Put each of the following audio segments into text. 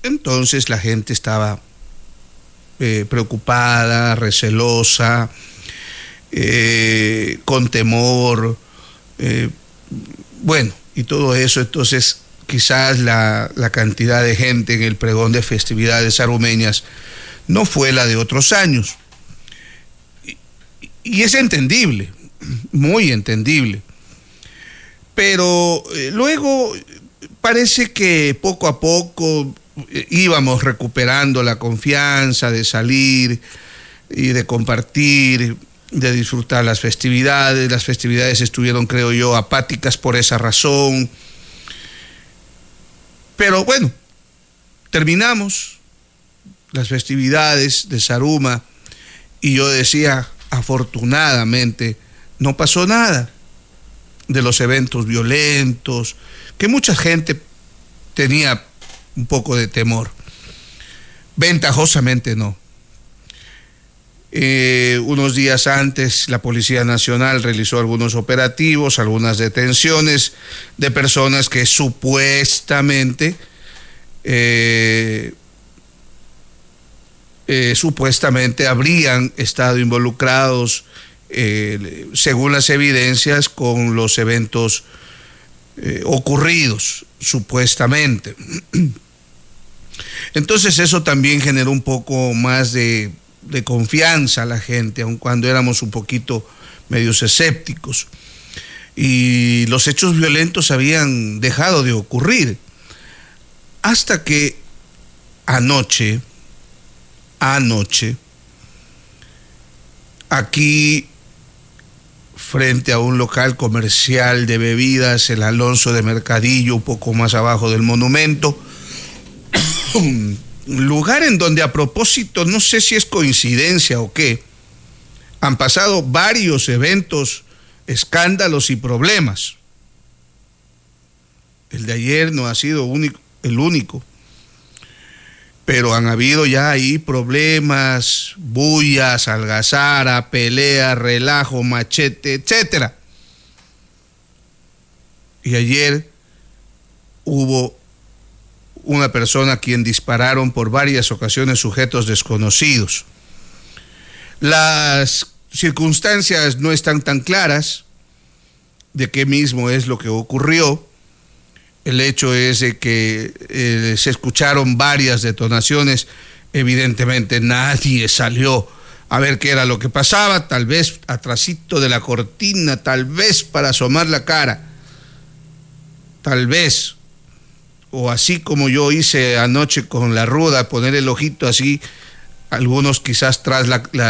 Entonces la gente estaba preocupada, recelosa, con temor, bueno, y todo eso. Entonces quizás la cantidad de gente en el pregón de festividades sarumeñas no fue la de otros años. Y es entendible, muy entendible. Pero luego parece que poco a poco íbamos recuperando la confianza de salir y de compartir, de disfrutar las festividades. Las festividades estuvieron, creo yo, apáticas por esa razón. Pero bueno, terminamos las festividades de Zaruma y yo decía, afortunadamente, no pasó nada de los eventos violentos, que mucha gente tenía un poco de temor. Ventajosamente no. Unos días antes la Policía Nacional realizó algunos operativos, algunas detenciones de personas que supuestamente habrían estado involucrados, según las evidencias, con los eventos ocurridos, supuestamente. Entonces eso también generó un poco más de confianza a la gente, aun cuando éramos un poquito medios escépticos. Y los hechos violentos habían dejado de ocurrir, hasta que anoche, aquí, frente a un local comercial de bebidas, el Alonso de Mercadillo, un poco más abajo del monumento, un lugar en donde, a propósito, no sé si es coincidencia o qué, han pasado varios eventos, escándalos y problemas. El de ayer no ha sido el único, pero han habido ya ahí problemas, bullas, algazara, pelea, relajo, machete, etcétera. Y ayer hubo una persona a quien dispararon por varias ocasiones sujetos desconocidos. Las circunstancias no están tan claras de qué mismo es lo que ocurrió. El hecho es de que se escucharon varias detonaciones. Evidentemente nadie salió a ver qué era lo que pasaba, tal vez atrasito de la cortina, tal vez para asomar la cara, tal vez, o así como yo hice anoche con la ruda, poner el ojito así, algunos quizás tras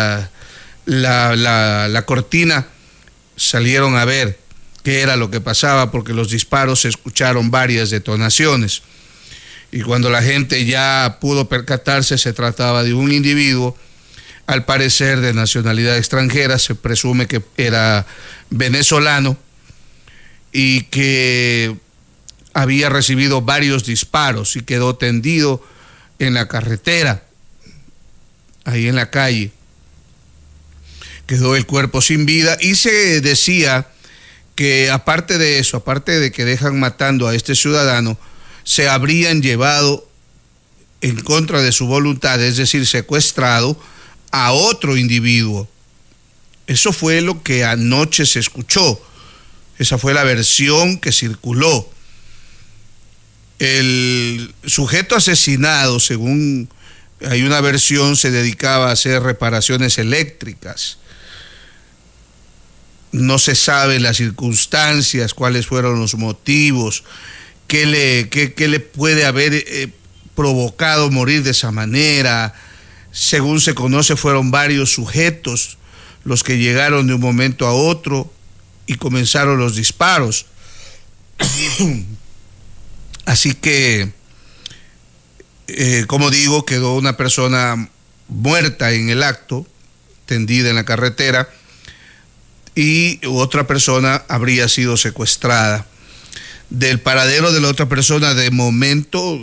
la cortina salieron a ver qué era lo que pasaba, porque los disparos se escucharon varias detonaciones. Y cuando la gente ya pudo percatarse, se trataba de un individuo, al parecer de nacionalidad extranjera, se presume que era venezolano, y que había recibido varios disparos y quedó tendido en la carretera, ahí en la calle. Quedó el cuerpo sin vida y se decía que aparte de eso, aparte de que dejan matando a este ciudadano, se habrían llevado en contra de su voluntad, es decir, secuestrado a otro individuo. Eso fue lo que anoche se escuchó. Esa fue la versión que circuló. El sujeto asesinado, según hay una versión, se dedicaba a hacer reparaciones eléctricas. No se sabe las circunstancias, cuáles fueron los motivos, qué le puede haber provocado morir de esa manera. Según se conoce, fueron varios sujetos los que llegaron de un momento a otro y comenzaron los disparos. Así que, como digo, quedó una persona muerta en el acto, tendida en la carretera, y otra persona habría sido secuestrada. Del paradero de la otra persona, de momento,